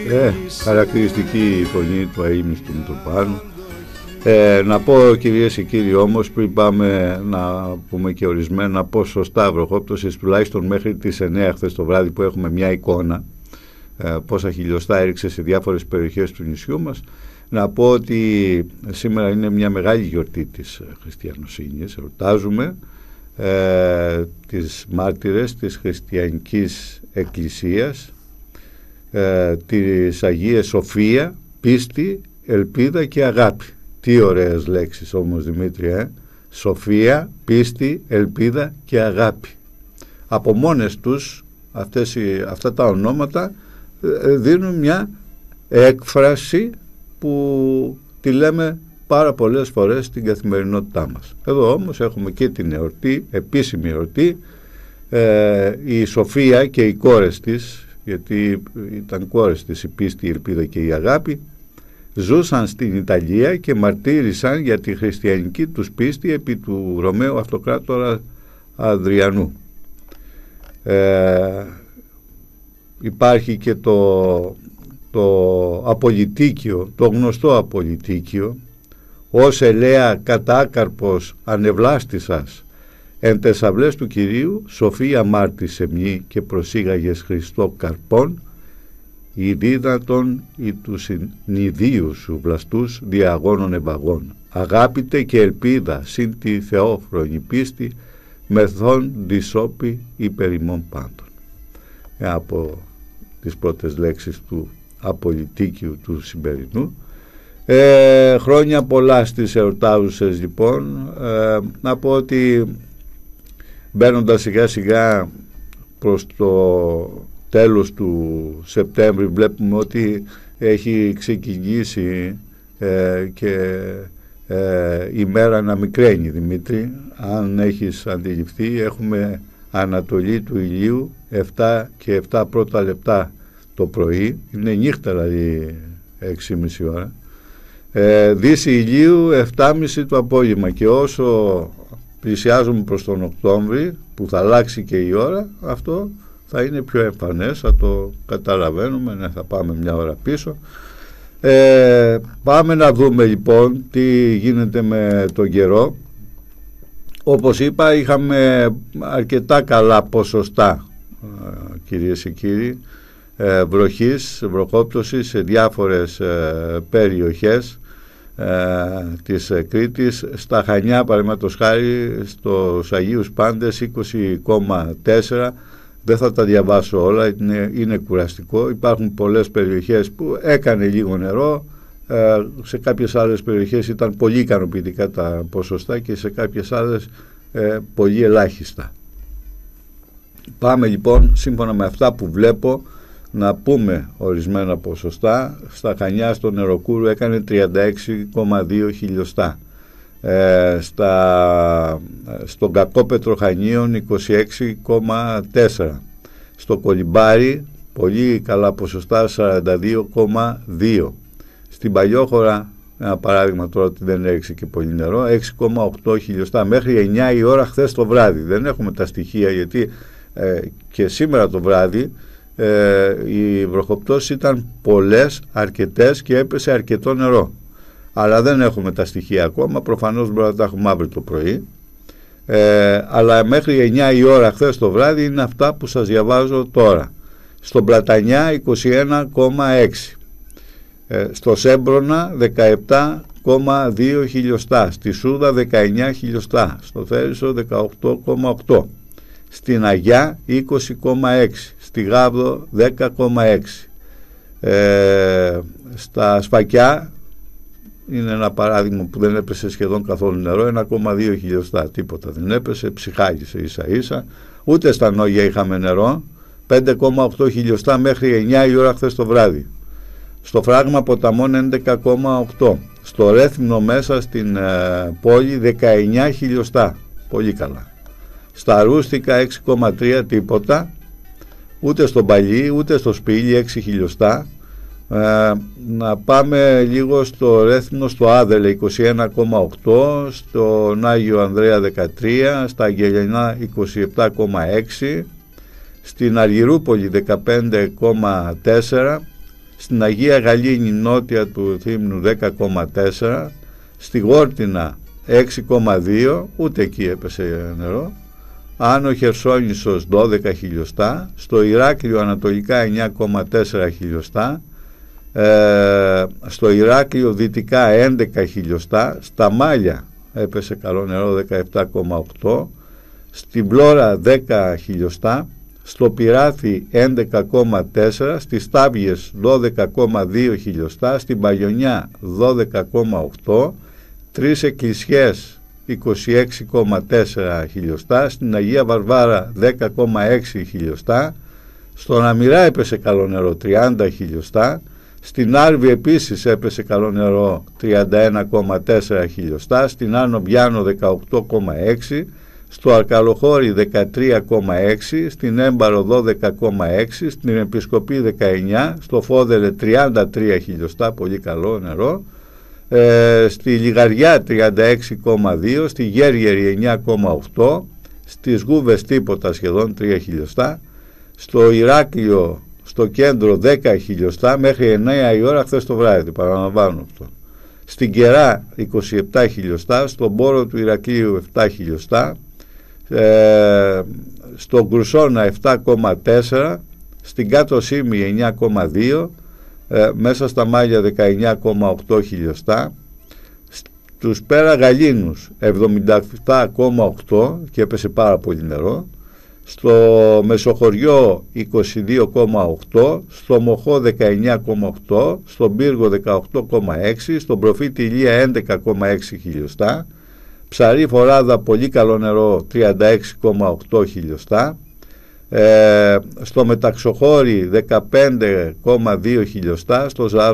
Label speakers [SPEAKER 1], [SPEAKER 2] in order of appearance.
[SPEAKER 1] Χαρακτηριστική η φωνή του αείμνηστου Μητροπάνου. Να πω, κυρίες και κύριοι, όμως, πριν πάμε να πούμε και ορισμένα ποσοστά βροχόπτωσης, τουλάχιστον μέχρι τις 9 χθες το βράδυ, που έχουμε μια εικόνα πόσα χιλιοστά έριξε σε διάφορες περιοχές του νησιού μας, να πω ότι σήμερα είναι μια μεγάλη γιορτή της χριστιανοσύνης. Εορτάζουμε τις μάρτυρες της χριστιανικής εκκλησίας, της Αγίας Σοφία, πίστη, ελπίδα και αγάπη. Τι ωραίες λέξεις όμως, Δημήτρη, Σοφία, πίστη, ελπίδα και αγάπη. Από μόνες τους αυτά τα ονόματα δίνουν μια έκφραση που τη λέμε πάρα πολλές φορές στην καθημερινότητά μας. Εδώ όμως έχουμε και την εορτή, επίσημη εορτή. Η Σοφία και οι κόρες της, γιατί ήταν κόρες της η πίστη, η ελπίδα και η αγάπη, ζούσαν στην Ιταλία και μαρτύρησαν για τη χριστιανική τους πίστη επί του Ρωμαίου Αυτοκράτορα Αδριανού. Υπάρχει και το απολυτίκιο, το γνωστό απολυτίκιο: «Ως ελαία κατάκαρπος ανεβλάστησας, εν τες αυλές του Κυρίου, Σοφία μάρτισε μη και προσήγαγες Χριστό καρπών, η δίδατον ή τους νηδίους σου βλαστούς διαγώνων ευαγών. Αγάπητε και ελπίδα, συν τη θεόφρονη πίστη, μεθόν δισόπη υπερημών πάντων». Από τις πρώτες λέξεις του απολυτίκιου του σημερινού. Χρόνια πολλά στις εορτάζουσες, λοιπόν. Να πω ότι μπαίνοντας σιγά σιγά προς το τέλος του Σεπτέμβρη, βλέπουμε ότι έχει ξεκινήσει και η μέρα να μικραίνει, Δημήτρη. Αν έχεις αντιληφθεί, έχουμε ανατολή του ηλίου 7 και 7 πρώτα λεπτά το πρωί, είναι νύχτα, δηλαδή 6,5 ώρα. Δύση ηλίου 7,5 το απόγευμα, και όσο πλησιάζουμε προς τον Οκτώβρη, που θα αλλάξει και η ώρα, αυτό θα είναι πιο εμφανές, θα το καταλαβαίνουμε, θα πάμε μια ώρα πίσω. Πάμε να δούμε λοιπόν τι γίνεται με τον καιρό. Όπως είπα, είχαμε αρκετά καλά ποσοστά, κυρίες και κύριοι, βροχόπτωσης σε διάφορες περιοχές της Κρήτης. Στα Χανιά, παραδείγματος χάρη, στους Αγίους Πάντες 20,4. Δεν θα τα διαβάσω όλα, είναι κουραστικό. Υπάρχουν πολλές περιοχές που έκανε λίγο νερό, σε κάποιες άλλες περιοχές ήταν πολύ ικανοποιητικά τα ποσοστά και σε κάποιες άλλες πολύ ελάχιστα. Πάμε λοιπόν, σύμφωνα με αυτά που βλέπω, να πούμε ορισμένα ποσοστά. Στα Χανιά, στο Νεροκούρου, έκανε 36,2 χιλιοστά. Στον Κακόπετρο Χανίων 26,4. Στο Κολυμπάρι πολύ καλά ποσοστά, 42,2. Στην Παλιόχώρα, ένα παράδειγμα τώρα ότι δεν έριξε και πολύ νερό, 6,8 χιλιοστά μέχρι 9 η ώρα χθες το βράδυ. Δεν έχουμε τα στοιχεία, γιατί και σήμερα το βράδυ οι βροχοπτώσεις ήταν πολλές, αρκετές, και έπεσε αρκετό νερό. Αλλά δεν έχουμε τα στοιχεία ακόμα, προφανώς μπορεί να τα έχουμε αύριο το πρωί. Αλλά μέχρι 9 η ώρα χθες το βράδυ είναι αυτά που σας διαβάζω τώρα. Στον Πλατανιά 21,6. Στο Σέμπρονα 17,2 χιλιοστά. Στη Σούδα 19 χιλιοστά. Στο Θέρισο 18,8. Στην Αγιά 20,6. Στη Γάβδο 10,6. Στα Σφακιά είναι ένα παράδειγμα που δεν έπεσε σχεδόν καθόλου νερό, 1,2 χιλιοστά, τίποτα δεν έπεσε, ψυχάγησε ίσα ίσα. Ούτε στα Νόγια είχαμε νερό, 5,8 χιλιοστά μέχρι 9 η ώρα χθες το βράδυ. Στο Φράγμα Ποταμών 11,8. Στο Ρέθυμνο μέσα στην πόλη 19 χιλιοστά, πολύ καλά. Στα Ρούστικα 6,3, τίποτα. Ούτε στο Παλί ούτε στο Σπήλι 6 χιλιοστά. Να πάμε λίγο στο Ρέθυμνο, στο Άδελε 21,8, στον Άγιο Ανδρέα 13, στα Αγγελινά 27,6, στην Αργυρούπολη 15,4, στην Αγία Γαλήνη νότια του Θύμνου 10,4, στη Γόρτινα 6,2, ούτε εκεί έπεσε νερό, Άνω Χερσόνησος 12 χιλιοστά, στο Ηράκλειο ανατολικά 9,4 χιλιοστά, στο Ηράκλειο δυτικά 11 χιλιοστά, στα Μάλια έπεσε καλό νερό 17,8, στην Πλώρα 10 χιλιοστά, στο Πειράθη 11,4, στις Στάβιες 12,2 χιλιοστά, στην Παγιονιά 12,8, Τρεις Εκκλησιές 26,4 χιλιοστά, στην Αγία Βαρβάρα 10,6 χιλιοστά, στον Αμυρά έπεσε καλό νερό 30 χιλιοστά, στην Άρβη επίσης έπεσε καλό νερό 31,4 χιλιοστά, στην Άνω Μπιάνο 18,6, στο Αρκαλοχώρι 13,6, στην Έμπαρο 12,6, στην Επισκοπή 19, στο Φόδελε 33 χιλιοστά, πολύ καλό νερό, στη Λιγαριά 36,2, στη Γέργερη 9,8, στις Γούβες τίποτα, σχεδόν 3 χιλιοστά, στο Ηράκλειο στο κέντρο 10 χιλιοστά μέχρι 9 η ώρα χθες το βράδυ, παραλαμβάνω αυτό. Στην Κερά 27 χιλιοστά, στον Πόρο του Ηρακλείου 7 χιλιοστά, στον Κρουσόνα 7,4, στην Κάτω Σήμη 9,2, μέσα στα Μάλια 19,8 χιλιοστά, στους Πέρα Γαλήνους 77,8 και έπεσε πάρα πολύ νερό, στο Μεσοχωριό 22,8, στο Μοχώ 19,8, στον Πύργο 18,6, στον Προφήτη Ηλία 11,6 χιλιοστά, Ψαρή Φοράδα πολύ καλό νερό 36,8 χιλιοστά, στο Μεταξοχώρι 15,2 χιλιοστά, στο